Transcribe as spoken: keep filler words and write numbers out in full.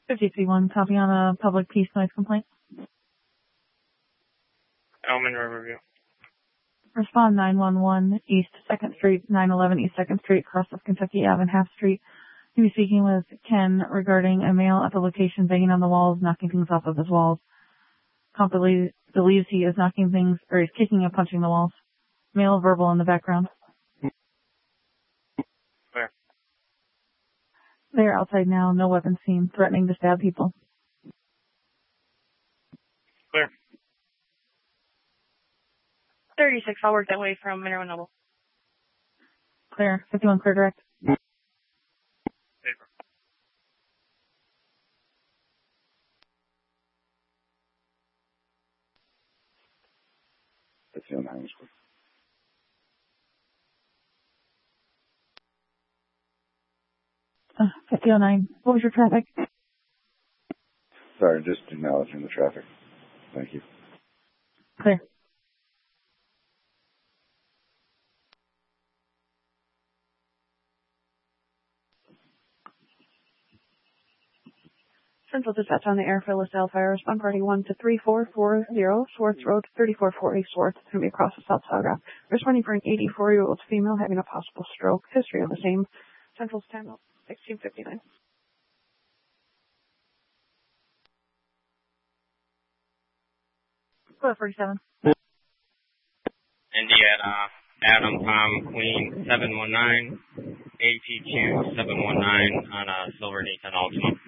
fifty-three one, copy on a public peace noise complaint. Elman Riverview. Respond nine one one, East second Street, nine eleven East second Street, cross of Kentucky Avenue, Half Street. He was speaking with Ken regarding a male at the location banging on the walls, knocking things off of his walls. Comp believes, believes he is knocking things, or he's kicking and punching the walls. Male verbal in the background. Where? They're outside now, no weapons seen, threatening to stab people. Clear. thirty-six, I'll work that way from Mineral Noble. Clear. fifty-one, clear direct. Paper. That's the only thing. Uh, fifty oh nine, what was your traffic? Sorry, just acknowledging the traffic. Thank you. Clear. Central Dispatch on the air for LaSalle Fire. Respond party one to three four four zero, Swartz Road, thirty-four forty Swartz. It's going to be across the South Telegraph. Responding for an eighty-four-year-old female having a possible stroke. History of the same. Central's time out, sixteen fifty-nine. twelve forty-seven. Indiana, Adam, Tom, Queen, seven one nine, A T Q seven one nine on a Silver Nathan Ultima.